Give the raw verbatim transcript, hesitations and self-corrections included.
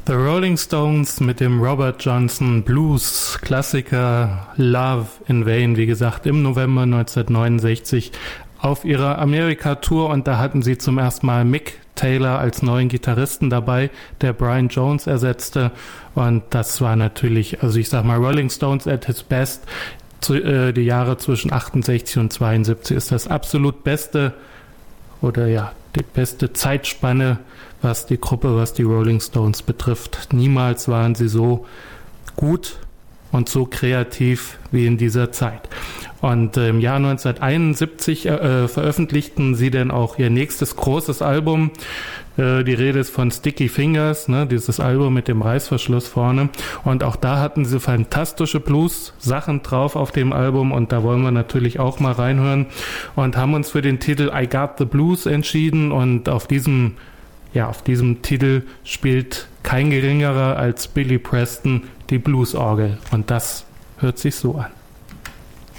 The Rolling Stones mit dem Robert Johnson Blues Klassiker Love in Vain, wie gesagt, im November neunzehnhundertneunundsechzig auf ihrer Amerika-Tour, und da hatten sie zum ersten Mal Mick Taylor als neuen Gitarristen dabei, der Brian Jones ersetzte, und das war natürlich, also ich sag mal, Rolling Stones at his best, zu, äh, die Jahre zwischen achtundsechzig und zweiundsiebzig ist das absolut beste, oder ja, die beste Zeitspanne, was die Gruppe, was die Rolling Stones betrifft. Niemals waren sie so gut und so kreativ wie in dieser Zeit. Und im Jahr neunzehnhunderteinundsiebzig äh, veröffentlichten sie dann auch ihr nächstes großes Album. Äh, die Rede ist von Sticky Fingers, ne, dieses Album mit dem Reißverschluss vorne. Und auch da hatten sie fantastische Blues-Sachen drauf auf dem Album, und da wollen wir natürlich auch mal reinhören und haben uns für den Titel I Got the Blues entschieden, und auf diesem Ja, auf diesem Titel spielt kein geringerer als Billy Preston die Bluesorgel, und das hört sich so an.